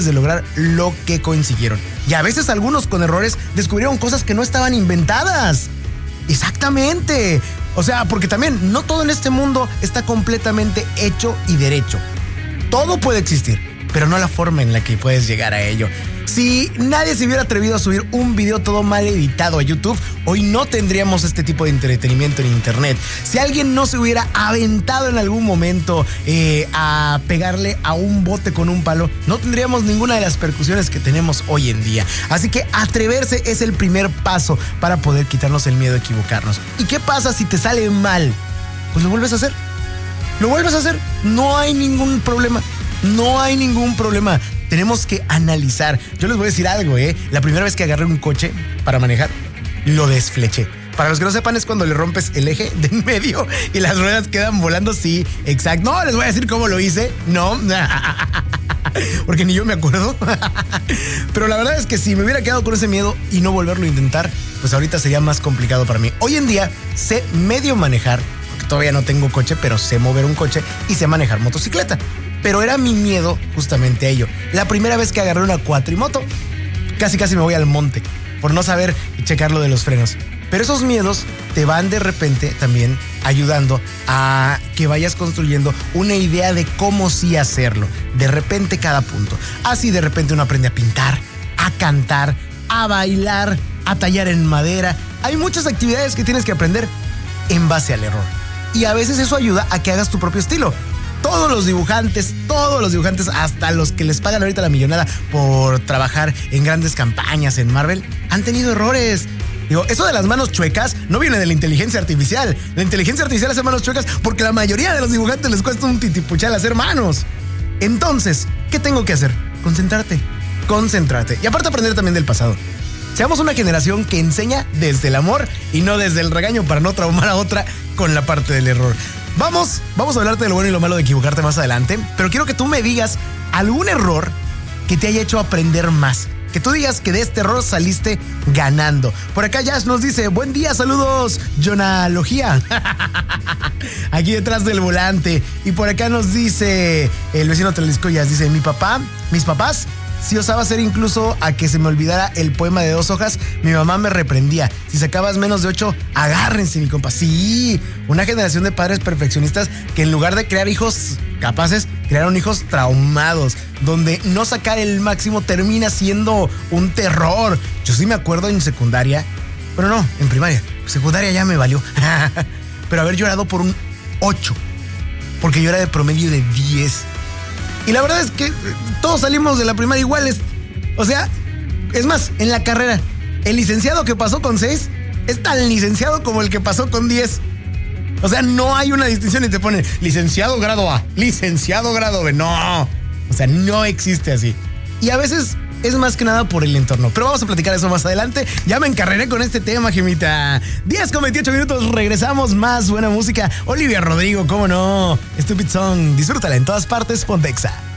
de lograr lo que consiguieron. Y a veces algunos con errores descubrieron cosas que no estaban inventadas. Exactamente. O sea, porque también no todo en este mundo está completamente hecho y derecho. Todo puede existir, pero no la forma en la que puedes llegar a ello. Si nadie se hubiera atrevido a subir un video todo mal editado a YouTube, hoy no tendríamos este tipo de entretenimiento en internet. Si alguien no se hubiera aventado en algún momento a pegarle a un bote con un palo, no tendríamos ninguna de las percusiones que tenemos hoy en día. Así que atreverse es el primer paso para poder quitarnos el miedo a equivocarnos. ¿Y qué pasa si te sale mal? Pues lo vuelves a hacer. Lo vuelves a hacer. No hay ningún problema. No hay ningún problema. Tenemos que analizar. Yo les voy a decir algo, La primera vez que agarré un coche para manejar, lo desfleché. Para los que no sepan, es cuando le rompes el eje de en medio y las ruedas quedan volando. Sí, exacto. No les voy a decir cómo lo hice. No. Porque ni yo me acuerdo. Pero la verdad es que si me hubiera quedado con ese miedo y no volverlo a intentar, pues ahorita sería más complicado para mí. Hoy en día sé medio manejar, porque todavía no tengo coche, pero sé mover un coche y sé manejar motocicleta. Pero era mi miedo justamente a ello. La primera vez que agarré una cuatrimoto, casi me voy al monte por no saber checar lo de los frenos. Pero esos miedos te van de repente también ayudando a que vayas construyendo una idea de cómo sí hacerlo. De repente cada punto. Así de repente uno aprende a pintar, a cantar, a bailar, a tallar en madera. Hay muchas actividades que tienes que aprender en base al error. Y a veces eso ayuda a que hagas tu propio estilo. Todos los dibujantes, hasta los que les pagan ahorita la millonada por trabajar en grandes campañas en Marvel, han tenido errores. Digo, eso de las manos chuecas no viene de la inteligencia artificial. La inteligencia artificial hace manos chuecas porque la mayoría de los dibujantes les cuesta un titipuchal hacer manos. Entonces, ¿qué tengo que hacer? Concentrarte. Y aparte aprender también del pasado. Seamos una generación que enseña desde el amor y no desde el regaño para no traumar a otra con la parte del error. Vamos a hablarte de lo bueno y lo malo de equivocarte más adelante, pero quiero que tú me digas algún error que te haya hecho aprender más. Que tú digas que de este error saliste ganando. Por acá Yash nos dice, buen día, saludos, Jonalogía. Aquí detrás del volante. Y por acá nos dice el vecino Taliscoyas, dice, mis papás, si osaba hacer incluso a que se me olvidara el poema de 2 hojas, mi mamá me reprendía. Si sacabas menos de 8, agárrense, mi compa. Sí, una generación de padres perfeccionistas que en lugar de crear hijos capaces, crearon hijos traumados, donde no sacar el máximo termina siendo un terror. Yo sí me acuerdo en secundaria, pero no, en primaria. Secundaria ya me valió. Pero haber llorado por un 8, porque yo era de promedio de 10. Y la verdad es que todos salimos de la primaria iguales. O sea, es más, en la carrera, el licenciado que pasó con 6 es tan licenciado como el que pasó con 10. O sea, no hay una distinción y te ponen licenciado grado A, licenciado grado B. No, o sea, no existe así. Y a veces es más que nada por el entorno. Pero vamos a platicar eso más adelante. Ya me encarreré con este tema, Gemita. 10:28, regresamos, más buena música. Olivia Rodrigo, cómo no. Stupid Song, disfrútala en todas partes, Pontexa.